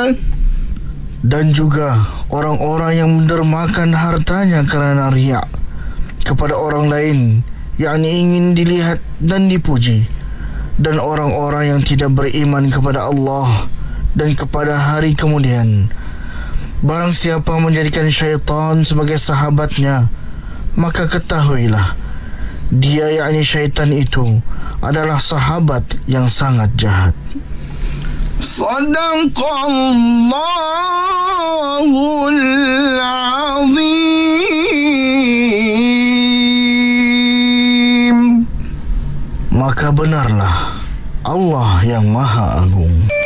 Dan juga orang-orang yang mendermakan hartanya kerana riak kepada orang lain, yakni ingin dilihat dan dipuji. Dan orang-orang yang tidak beriman kepada Allah dan kepada hari kemudian. Barang siapa menjadikan syaitan sebagai sahabatnya, maka ketahuilah, dia yakni syaitan itu adalah sahabat yang sangat jahat. Sadaqallahul Azim. Maka benarlah Allah yang Maha Agung.